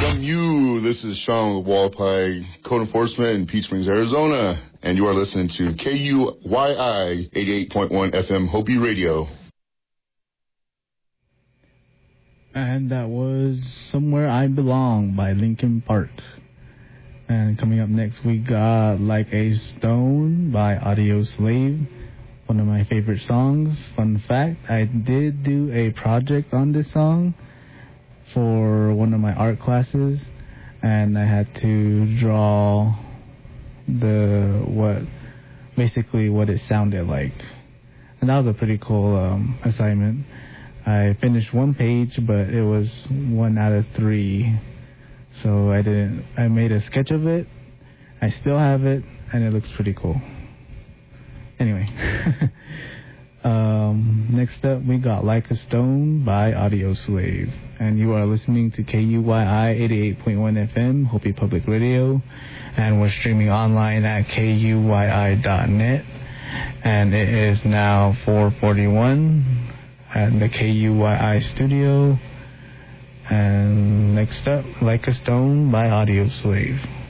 From you, this is Sean with Wallpie Code Enforcement in Peach Springs, Arizona. And you are listening to KUYI 88.1 FM Hopi Radio. And that was Somewhere I Belong by Linkin Park. And coming up next, we got Like a Stone by Audio Slave. One of my favorite songs. Fun fact, I did do a project on this song for one of my art classes. And I had to draw what it sounded like. And that was a pretty cool assignment. I finished one page, but it was 1 out of 3. So I made a sketch of it. I still have it, and it looks pretty cool. Anyway. Next up, we got Like a Stone by Audio Slave. And you are listening to KUYI 88.1 FM, Hopi Public Radio. And we're streaming online at KUYI.net. And it is now 4:41 at the KUYI studio. And next up, Like a Stone by Audio Slave.